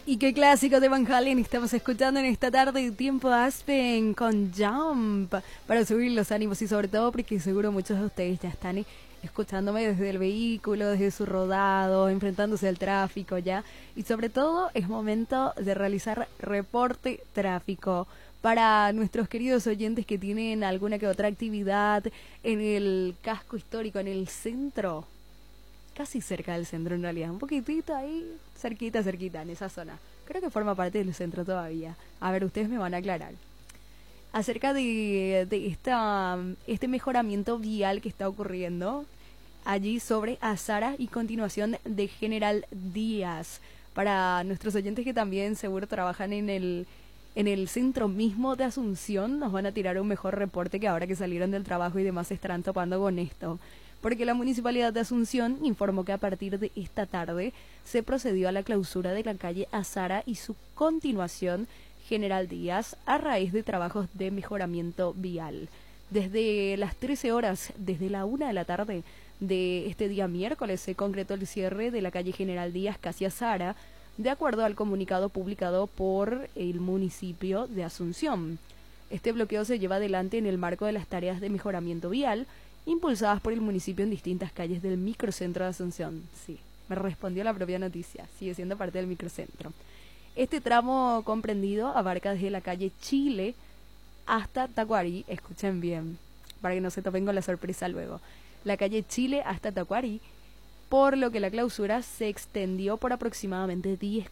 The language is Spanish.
Y qué clásico de Van Halen estamos escuchando en esta tarde de Tiempo Aspen con Jump para subir los ánimos y sobre todo porque seguro muchos de ustedes ya están escuchándome desde el vehículo, desde su rodado, enfrentándose al tráfico ya. Y sobre todo es momento de realizar reporte tráfico para nuestros queridos oyentes que tienen alguna que otra actividad en el casco histórico, en el centro. Casi cerca del centro en realidad, un poquitito ahí, cerquita, en esa zona. Creo que forma parte del centro todavía. A ver, ustedes me van a aclarar. Acerca de este mejoramiento vial que está ocurriendo allí sobre Azara y continuación de General Díaz. Para nuestros oyentes que también seguro trabajan en el centro mismo de Asunción, nos van a tirar un mejor reporte que ahora que salieron del trabajo y demás se estarán topando con esto. Porque la Municipalidad de Asunción informó que a partir de esta tarde se procedió a la clausura de la calle Azara y su continuación General Díaz a raíz de trabajos de mejoramiento vial. Desde las 13 horas, desde la 1 de la tarde de este día miércoles, se concretó el cierre de la calle General Díaz casi Azara, de acuerdo al comunicado publicado por el municipio de Asunción. Este bloqueo se lleva adelante en el marco de las tareas de mejoramiento vial impulsadas por el municipio en distintas calles del microcentro de Asunción. Sí, me respondió la propia noticia, sigue siendo parte del microcentro. Este tramo comprendido abarca desde la calle Chile hasta Tacuarí, escuchen bien, para que no se topen con la sorpresa luego, la calle Chile hasta Tacuarí, por lo que la clausura se extendió por aproximadamente 10